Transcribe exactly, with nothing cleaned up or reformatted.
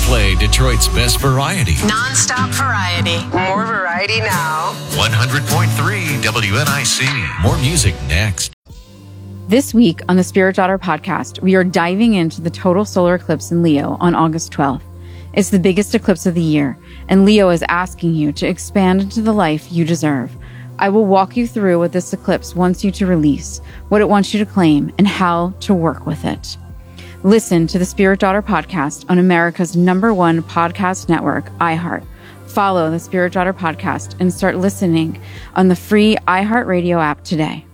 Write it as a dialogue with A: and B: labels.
A: play Detroit's best variety.
B: Non-stop variety. More variety now.
A: one hundred point three W N I C. More music next.
C: This week on the Spirit Daughter podcast, we are diving into the total solar eclipse in Leo on August twelfth. It's the biggest eclipse of the year, and Leo is asking you to expand into the life you deserve. I will walk you through what this eclipse wants you to release, what it wants you to claim, and how to work with it. Listen to the Spirit Daughter podcast on America's number one podcast network, iHeart. Follow the Spirit Daughter podcast and start listening on the free iHeartRadio app today.